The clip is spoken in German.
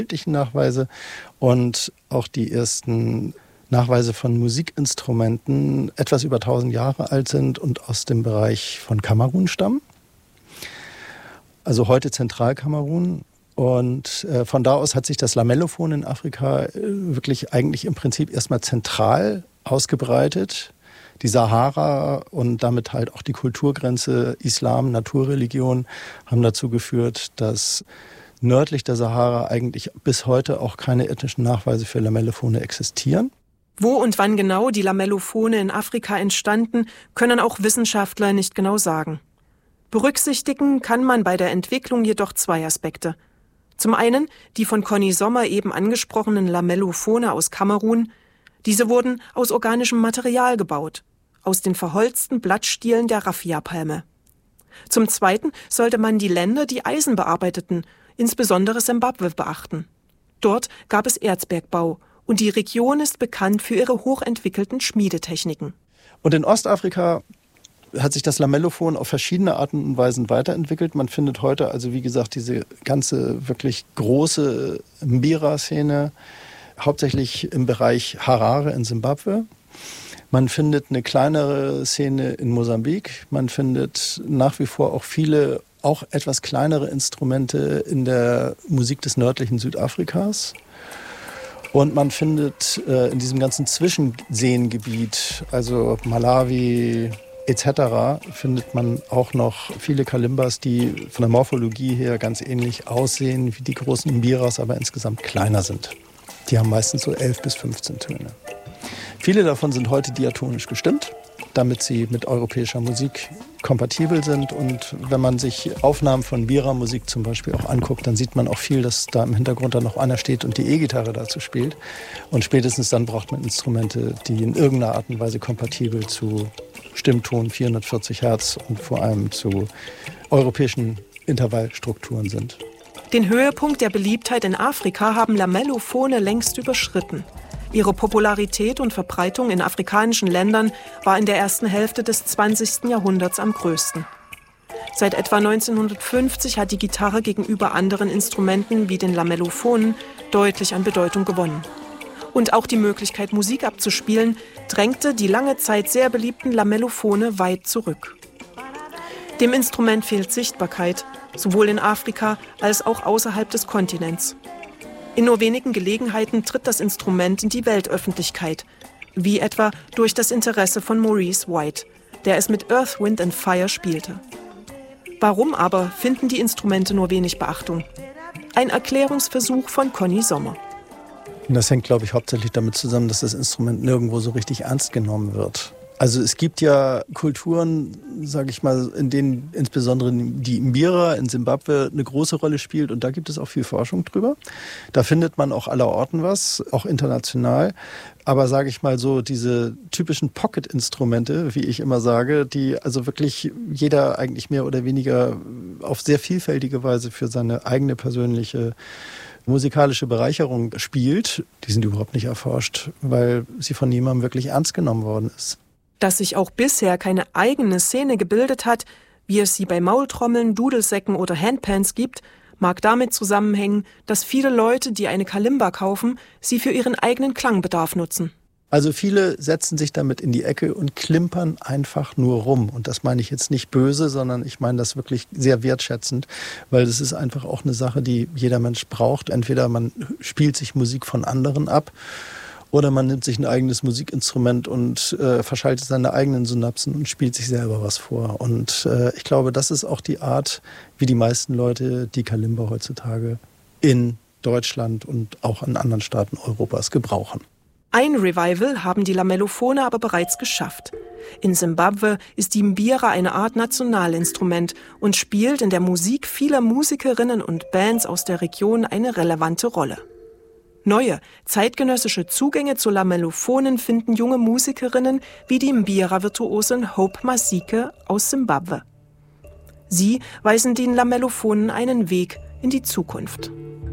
bildlichen Nachweise und auch die ersten Nachweise von Musikinstrumenten etwas über 1000 Jahre alt sind und aus dem Bereich von Kamerun stammen. Also heute Zentralkamerun. Und von da aus hat sich das Lamellophon in Afrika wirklich eigentlich im Prinzip erstmal zentral ausgebreitet. Die Sahara und damit halt auch die Kulturgrenze Islam, Naturreligion haben dazu geführt, dass nördlich der Sahara eigentlich bis heute auch keine ethnischen Nachweise für Lamellophone existieren. Wo und wann genau die Lamellophone in Afrika entstanden, können auch Wissenschaftler nicht genau sagen. Berücksichtigen kann man bei der Entwicklung jedoch zwei Aspekte. Zum einen die von Conny Sommer eben angesprochenen Lamellophone aus Kamerun. Diese wurden aus organischem Material gebaut, aus den verholzten Blattstielen der Raffia-Palme. Zum Zweiten sollte man die Länder, die Eisen bearbeiteten, insbesondere Simbabwe, beachten. Dort gab es Erzbergbau und die Region ist bekannt für ihre hochentwickelten Schmiedetechniken. Und in Ostafrika hat sich das Lamellophon auf verschiedene Arten und Weisen weiterentwickelt. Man findet heute also, wie gesagt, diese ganze wirklich große Mbira-Szene, hauptsächlich im Bereich Harare in Simbabwe. Man findet eine kleinere Szene in Mosambik. Man findet nach wie vor auch viele, auch etwas kleinere Instrumente in der Musik des nördlichen Südafrikas. Und man findet in diesem ganzen Zwischenseengebiet, also Malawi etc., findet man auch noch viele Kalimbas, die von der Morphologie her ganz ähnlich aussehen wie die großen Mbiras, aber insgesamt kleiner sind. Die haben meistens so 11 bis 15 Töne. Viele davon sind heute diatonisch gestimmt, damit sie mit europäischer Musik kompatibel sind. Und wenn man sich Aufnahmen von Mbira-Musik zum Beispiel auch anguckt, dann sieht man auch viel, dass da im Hintergrund dann noch einer steht und die E-Gitarre dazu spielt. Und spätestens dann braucht man Instrumente, die in irgendeiner Art und Weise kompatibel zu Stimmton 440 Hertz und vor allem zu europäischen Intervallstrukturen sind. Den Höhepunkt der Beliebtheit in Afrika haben Lamellophone längst überschritten. Ihre Popularität und Verbreitung in afrikanischen Ländern war in der ersten Hälfte des 20. Jahrhunderts am größten. Seit etwa 1950 hat die Gitarre gegenüber anderen Instrumenten wie den Lamellophonen deutlich an Bedeutung gewonnen. Und auch die Möglichkeit, Musik abzuspielen, drängte die lange Zeit sehr beliebten Lamellophone weit zurück. Dem Instrument fehlt Sichtbarkeit, sowohl in Afrika als auch außerhalb des Kontinents. In nur wenigen Gelegenheiten tritt das Instrument in die Weltöffentlichkeit, wie etwa durch das Interesse von Maurice White, der es mit Earth, Wind and Fire spielte. Warum aber finden die Instrumente nur wenig Beachtung? Ein Erklärungsversuch von Conny Sommer. Und das hängt, glaube ich, hauptsächlich damit zusammen, dass das Instrument nirgendwo so richtig ernst genommen wird. Also es gibt ja Kulturen, sage ich mal, in denen insbesondere die Mbira in Simbabwe eine große Rolle spielt. Und da gibt es auch viel Forschung drüber. Da findet man auch allerorten was, auch international. Aber sage ich mal so, diese typischen Pocket-Instrumente, wie ich immer sage, die also wirklich jeder eigentlich mehr oder weniger auf sehr vielfältige Weise für seine eigene persönliche musikalische Bereicherung spielt, die sind überhaupt nicht erforscht, weil sie von niemandem wirklich ernst genommen worden ist. Dass sich auch bisher keine eigene Szene gebildet hat, wie es sie bei Maultrommeln, Dudelsäcken oder Handpans gibt, mag damit zusammenhängen, dass viele Leute, die eine Kalimba kaufen, sie für ihren eigenen Klangbedarf nutzen. Also viele setzen sich damit in die Ecke und klimpern einfach nur rum. Und das meine ich jetzt nicht böse, sondern ich meine das wirklich sehr wertschätzend, weil das ist einfach auch eine Sache, die jeder Mensch braucht. Entweder man spielt sich Musik von anderen ab, oder man nimmt sich ein eigenes Musikinstrument und verschaltet seine eigenen Synapsen und spielt sich selber was vor. Und ich glaube, das ist auch die Art, wie die meisten Leute die Kalimba heutzutage in Deutschland und auch in anderen Staaten Europas gebrauchen. Ein Revival haben die Lamellophone aber bereits geschafft. In Simbabwe ist die Mbira eine Art Nationalinstrument und spielt in der Musik vieler Musikerinnen und Bands aus der Region eine relevante Rolle. Neue, zeitgenössische Zugänge zu Lamellophonen finden junge Musikerinnen wie die Mbira-Virtuosin Hope Masike aus Simbabwe. Sie weisen den Lamellophonen einen Weg in die Zukunft.